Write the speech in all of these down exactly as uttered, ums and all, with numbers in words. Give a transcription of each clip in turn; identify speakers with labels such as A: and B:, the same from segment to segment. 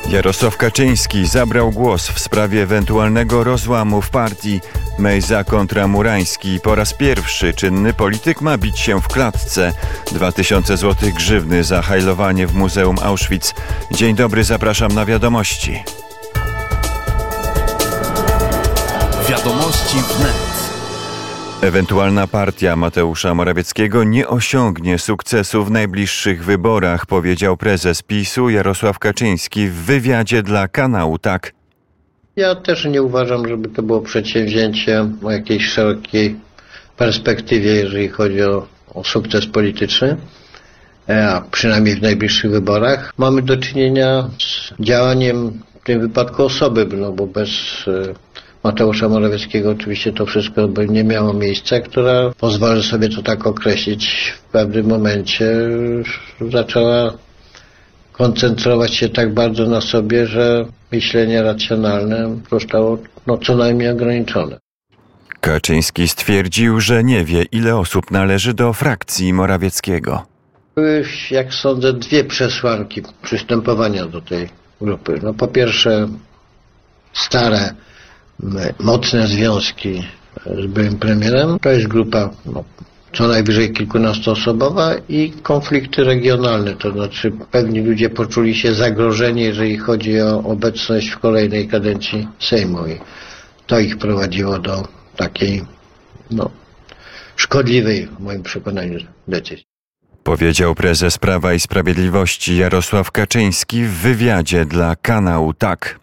A: Jarosław Kaczyński zabrał głos w sprawie ewentualnego rozłamu w partii. Mejza kontra Murański. Po raz pierwszy czynny polityk ma bić się w klatce. Dwa tysiące złotych grzywny za hajlowanie w Muzeum Auschwitz. Dzień dobry, zapraszam na wiadomości.
B: Wiadomości wnet.
A: Ewentualna partia Mateusza Morawieckiego nie osiągnie sukcesu w najbliższych wyborach, powiedział prezes PiSu Jarosław Kaczyński w wywiadzie dla kanału Tak.
C: Ja też nie uważam, żeby to było przedsięwzięcie o jakiejś szerokiej perspektywie, jeżeli chodzi o, o sukces polityczny, a przynajmniej w najbliższych wyborach. Mamy do czynienia z działaniem w tym wypadku osoby, no bo bez Mateusza Morawieckiego oczywiście to wszystko by nie miało miejsca, która, pozwolę sobie to tak określić, w pewnym momencie zaczęła koncentrować się tak bardzo na sobie, że myślenie racjonalne zostało no, co najmniej ograniczone.
A: Kaczyński stwierdził, że nie wie, ile osób należy do frakcji Morawieckiego.
C: Były, jak sądzę, dwie przesłanki przystępowania do tej grupy. No, po pierwsze, stare, mocne związki z byłym premierem. To jest grupa no, co najwyżej kilkunastoosobowa i konflikty regionalne. To znaczy pewni ludzie poczuli się zagrożeni, jeżeli chodzi o obecność w kolejnej kadencji Sejmu. I to ich prowadziło do takiej no, szkodliwej, w moim przekonaniu, decyzji.
A: Powiedział prezes Prawa i Sprawiedliwości Jarosław Kaczyński w wywiadzie dla kanału Tak.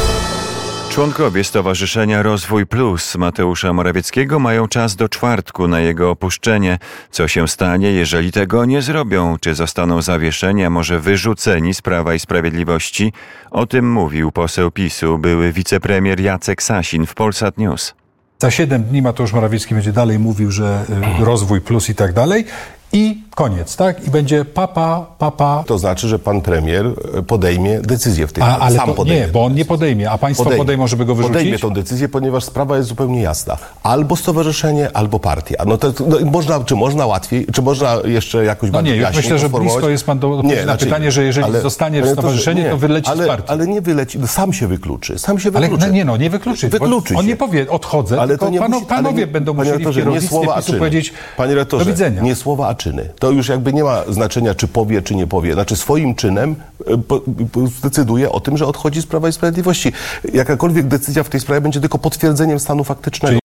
A: Członkowie Stowarzyszenia Rozwój Plus Mateusza Morawieckiego mają czas do czwartku na jego opuszczenie. Co się stanie, jeżeli tego nie zrobią? Czy zostaną zawieszeni, a może wyrzuceni z Prawa i Sprawiedliwości? O tym mówił poseł PiSu, były wicepremier Jacek Sasin w Polsat News.
D: Za siedem dni Mateusz Morawiecki będzie dalej mówił, że Rozwój Plus i tak dalej. I koniec, tak? I będzie papa, papa.
E: To znaczy, że pan premier podejmie decyzję w tej sprawie.
D: Ale
E: Sam
D: to,
E: podejmie.
D: nie, bo on nie podejmie, a państwo podejmie. podejmą, żeby go wyrzucić?
E: Podejmie tą decyzję, ponieważ sprawa jest zupełnie jasna. Albo stowarzyszenie, albo partia. No to no, można, czy można łatwiej, czy można jeszcze jakoś
D: no
E: bardziej
D: nie,
E: jaśniej
D: myślę, że blisko jest pan do odpowiedzi na
E: znaczy,
D: pytanie, że jeżeli
E: ale,
D: zostanie w
E: ale
D: stowarzyszeniu, to, nie, to wyleci
E: ale,
D: z partii.
E: Ale nie wyleci, no, sam się wykluczy. Sam się
D: ale
E: wykluczy.
D: no, nie no, nie wykluczy.
E: Wykluczy
D: On
E: się.
D: nie powie, odchodzę,
E: ale
D: tylko
E: to nie
D: panu,
E: musi,
D: panowie
E: nie,
D: będą
E: panie
D: musieli w
E: rektorze, nie
D: kierownictwie
E: słowa, a
D: PiSu
E: czyny.
D: powiedzieć
E: Panie rektorze,
D: do widzenia.
E: Nie słowa, a czyny. To już jakby nie ma znaczenia, czy powie, czy nie powie. Znaczy swoim czynem po, po, zdecyduje o tym, że odchodzi z Prawa i Sprawiedliwości. Jakakolwiek decyzja w tej sprawie będzie tylko potwierdzeniem stanu faktycznego.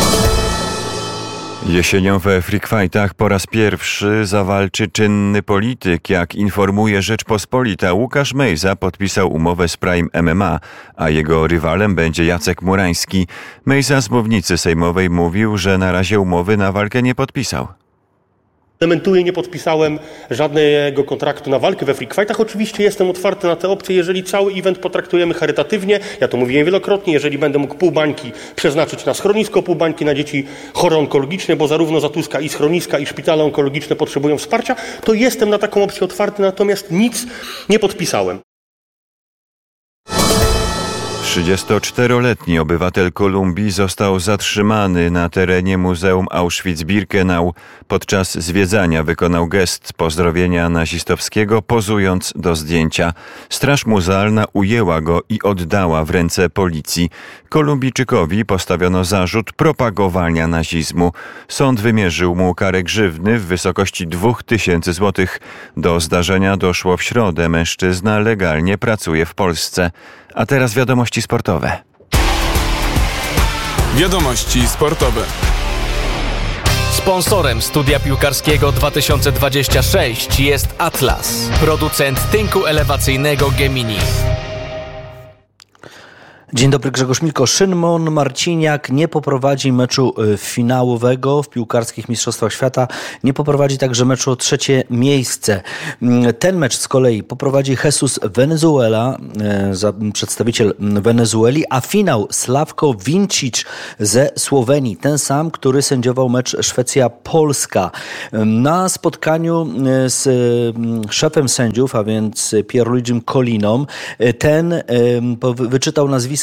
A: Jesienią we Freak Fightach po raz pierwszy zawalczy czynny polityk. Jak informuje Rzeczpospolita, Łukasz Mejza podpisał umowę z Prime M M A, a jego rywalem będzie Jacek Murański. Mejza z mównicy sejmowej mówił, że na razie umowy na walkę nie podpisał.
F: Dementuję, nie podpisałem żadnego kontraktu na walkę we Freak Fightach. Oczywiście jestem otwarty na te opcje, jeżeli cały event potraktujemy charytatywnie. Ja to mówiłem wielokrotnie, jeżeli będę mógł pół bańki przeznaczyć na schronisko, pół bańki na dzieci chore onkologiczne, bo zarówno Zatuska i schroniska, i szpitale onkologiczne potrzebują wsparcia, to jestem na taką opcję otwarty, natomiast nic nie podpisałem.
A: trzydziestoczteroletni obywatel Kolumbii został zatrzymany na terenie Muzeum Auschwitz-Birkenau. Podczas zwiedzania wykonał gest pozdrowienia nazistowskiego, pozując do zdjęcia. Straż muzealna ujęła go i oddała w ręce policji. Kolumbijczykowi postawiono zarzut propagowania nazizmu. Sąd wymierzył mu karę grzywny w wysokości dwóch tysięcy złotych. Do zdarzenia doszło w środę. Mężczyzna legalnie pracuje w Polsce. A teraz wiadomości sportowe.
B: Wiadomości sportowe.
G: Sponsorem studia piłkarskiego dwa tysiące dwudziestego szóstego jest Atlas, producent tynku elewacyjnego Gemini.
H: Dzień dobry, Grzegorz Milko. Szymon Marciniak nie poprowadzi meczu finałowego w piłkarskich Mistrzostwach Świata. Nie poprowadzi także meczu o trzecie miejsce. Ten mecz z kolei poprowadzi Jesus Venezuela, przedstawiciel Wenezueli, a finał Slavko Vincic ze Słowenii. Ten sam, który sędziował mecz Szwecja-Polska. Na spotkaniu z szefem sędziów, a więc Pierluigim Colliną, ten wyczytał nazwisko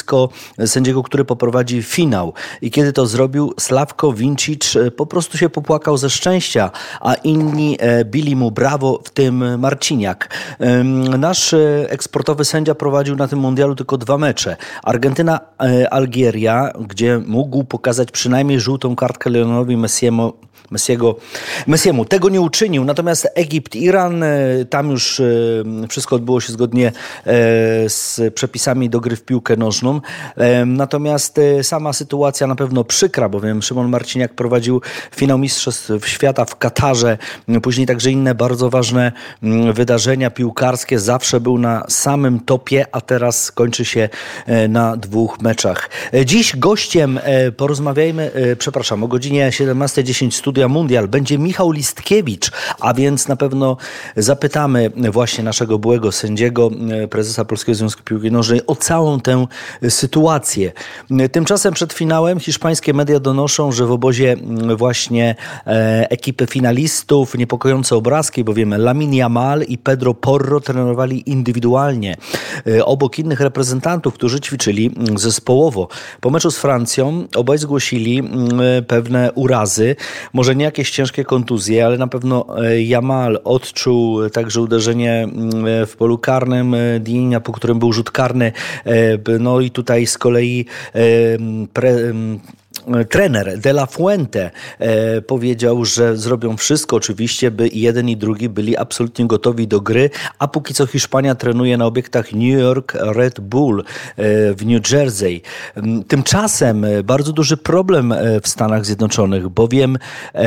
H: nazwisko sędziego, który poprowadzi finał. I kiedy to zrobił, Slavko Vincic po prostu się popłakał ze szczęścia, a inni bili mu brawo, w tym Marciniak. Nasz eksportowy sędzia prowadził na tym mundialu tylko dwa mecze. Argentyna-Algieria, gdzie mógł pokazać przynajmniej żółtą kartkę Lionel'owi Messiemu, Messiego, Messiemu. Tego nie uczynił. Natomiast Egipt-Iran, tam już wszystko odbyło się zgodnie z przepisami do gry w piłkę nożną. Natomiast sama sytuacja na pewno przykra, bowiem Szymon Marciniak prowadził finał Mistrzostw Świata w Katarze. Później także inne bardzo ważne wydarzenia piłkarskie. Zawsze był na samym topie, a teraz kończy się na dwóch meczach. Dziś gościem porozmawiajmy, przepraszam, o godzinie siedemnasta dziesięć Studia Mundial będzie Michał Listkiewicz, a więc na pewno zapytamy właśnie naszego byłego sędziego, prezesa Polskiego Związku Piłki Nożnej o całą tę sytuację. Tymczasem przed finałem hiszpańskie media donoszą, że w obozie właśnie ekipy finalistów niepokojące obrazki, bowiem Lamine Yamal i Pedro Porro trenowali indywidualnie obok innych reprezentantów, którzy ćwiczyli zespołowo. Po meczu z Francją obaj zgłosili pewne urazy. Może nie jakieś ciężkie kontuzje, ale na pewno Yamal odczuł także uderzenie w polu karnym Dinia, po którym był rzut karny. No i tutaj z kolei pre, trener De La Fuente e, powiedział, że zrobią wszystko oczywiście, by jeden i drugi byli absolutnie gotowi do gry, a póki co Hiszpania trenuje na obiektach New York Red Bull e, w New Jersey. Tymczasem bardzo duży problem w Stanach Zjednoczonych, bowiem e,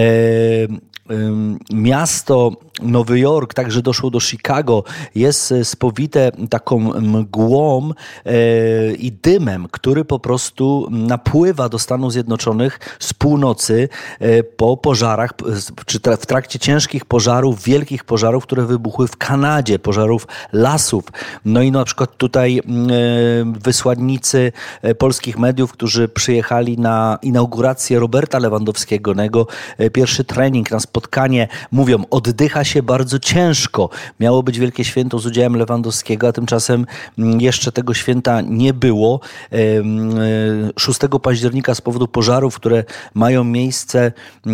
H: miasto Nowy Jork, także doszło do Chicago, jest spowite taką mgłą e, i dymem, który po prostu napływa do Stanów Zjednoczonych z północy e, po pożarach, czy tra- w trakcie ciężkich pożarów, wielkich pożarów, które wybuchły w Kanadzie, pożarów lasów. No i na przykład tutaj e, wysłannicy e, polskich mediów, którzy przyjechali na inaugurację Roberta Lewandowskiego, na jego e, pierwszy trening, na spotkanie, mówią, oddycha się bardzo ciężko. Miało być wielkie święto z udziałem Lewandowskiego, a tymczasem jeszcze tego święta nie było. szóstego października z powodu pożarów, które mają miejsce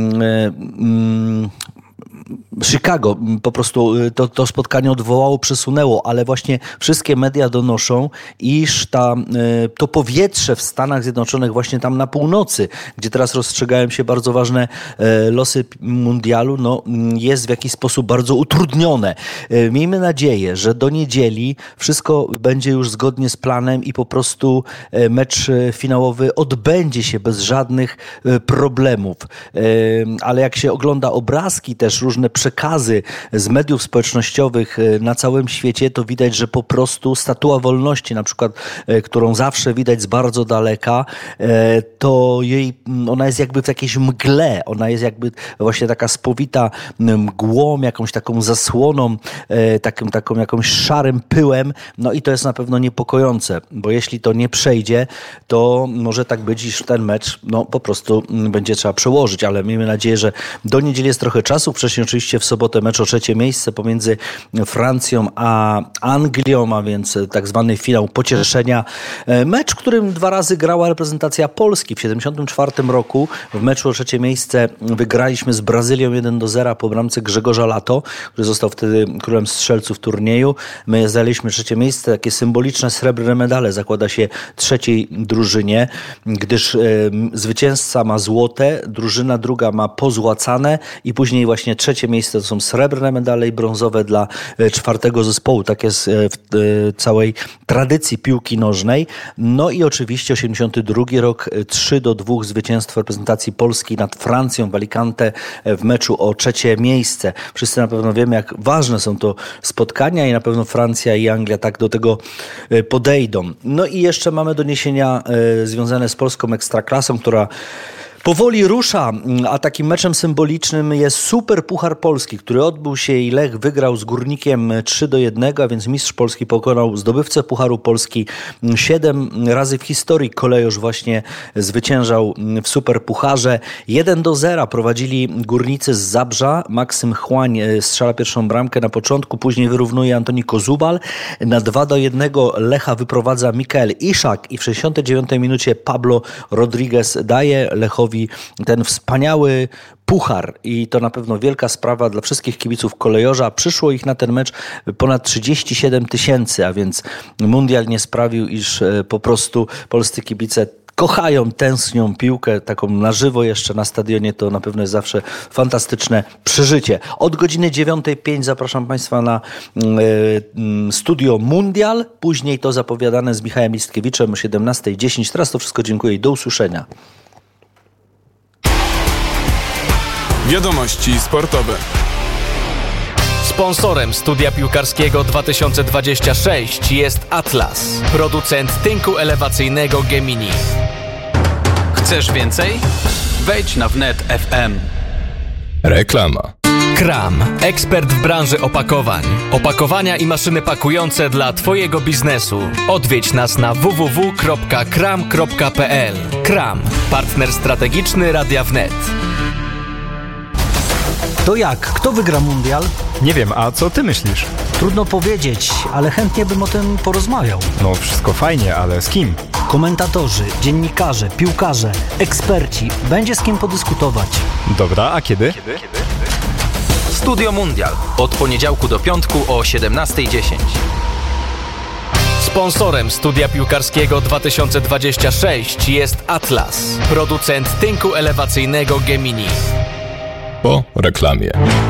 H: Chicago, po prostu to, to spotkanie odwołało, przesunęło, ale właśnie wszystkie media donoszą, iż ta, to powietrze w Stanach Zjednoczonych, właśnie tam na północy, gdzie teraz rozstrzygają się bardzo ważne losy mundialu, no, jest w jakiś sposób bardzo utrudnione. Miejmy nadzieję, że do niedzieli wszystko będzie już zgodnie z planem i po prostu mecz finałowy odbędzie się bez żadnych problemów. Ale jak się ogląda obrazki, też różne przekazy z mediów społecznościowych na całym świecie, to widać, że po prostu Statua Wolności, na przykład, którą zawsze widać z bardzo daleka, to jej, ona jest jakby w jakiejś mgle, ona jest jakby właśnie taka spowita mgłą, jakąś taką zasłoną, takim, taką jakąś szarym pyłem, no i to jest na pewno niepokojące, bo jeśli to nie przejdzie, to może tak być, iż ten mecz no po prostu będzie trzeba przełożyć, ale miejmy nadzieję, że do niedzieli jest trochę czasu. Wcześniej oczywiście w sobotę mecz o trzecie miejsce pomiędzy Francją a Anglią, a więc tak zwany finał pocieszenia. Mecz, w którym dwa razy grała reprezentacja Polski. W siedemdziesiątym czwartym roku w meczu o trzecie miejsce wygraliśmy z Brazylią jeden do zera po bramce Grzegorza Lato, który został wtedy królem strzelców turnieju. My zajęliśmy trzecie miejsce, takie symboliczne srebrne medale zakłada się trzeciej drużynie, gdyż y, zwycięzca ma złote, drużyna druga ma pozłacane i później właśnie trzecie miejsce to są srebrne medale i brązowe dla czwartego zespołu. Tak jest w całej tradycji piłki nożnej. No i oczywiście osiemdziesiąty drugi rok, trzy do dwóch zwycięstwo reprezentacji Polski nad Francją w Alicante w meczu o trzecie miejsce. Wszyscy na pewno wiemy, jak ważne są to spotkania i na pewno Francja i Anglia tak do tego podejdą. No i jeszcze mamy doniesienia związane z polską ekstraklasą, która Powoli rusza, a takim meczem symbolicznym jest Super Puchar Polski, który odbył się i Lech wygrał z Górnikiem trzy do jednego, a więc mistrz Polski pokonał zdobywcę Pucharu Polski. Siedem razy w historii kolejorz właśnie zwyciężał w Super Pucharze. jeden do zera prowadzili Górnicy z Zabrza. Maksym Chłań strzela pierwszą bramkę na początku, później wyrównuje Antoni Kozubal. Na dwa do jednego Lecha wyprowadza Mikael Iszak i w sześćdziesiątej dziewiątej minucie Pablo Rodriguez daje Lechowi ten wspaniały puchar i to na pewno wielka sprawa dla wszystkich kibiców kolejorza. Przyszło ich na ten mecz ponad trzydzieści siedem tysięcy, a więc mundial nie sprawił, iż po prostu polscy kibice kochają, tęsknią piłkę, taką na żywo jeszcze na stadionie, to na pewno jest zawsze fantastyczne przeżycie. Od godziny dziewiątej pięć zapraszam Państwa na y, studio Mundial, później to zapowiadane z Michałem Listkiewiczem o siedemnastej dziesięć. Teraz to wszystko dziękuję i do usłyszenia.
B: Wiadomości sportowe.
G: Sponsorem Studia Piłkarskiego dwa tysiące dwadzieścia sześć jest Atlas, producent tynku elewacyjnego Gemini.
I: Chcesz więcej? Wejdź na wnet kropka f m.
B: Reklama.
G: Kram, ekspert w branży opakowań. Opakowania i maszyny pakujące dla Twojego biznesu. Odwiedź nas na w w w kropka kram kropka p l. Kram, partner strategiczny Radia Wnet.
J: To jak? Kto wygra mundial?
K: Nie wiem, a co ty myślisz?
J: Trudno powiedzieć, ale chętnie bym o tym porozmawiał.
K: No wszystko fajnie, ale z kim?
J: Komentatorzy, dziennikarze, piłkarze, eksperci. Będzie z kim podyskutować.
K: Dobra, a kiedy?
I: Kiedy? Studio Mundial. Od poniedziałku do piątku o siedemnastej dziesięć.
G: Sponsorem Studia Piłkarskiego dwa tysiące dwadzieścia sześć jest Atlas, producent tynku elewacyjnego Gemini.
B: Po reklamie.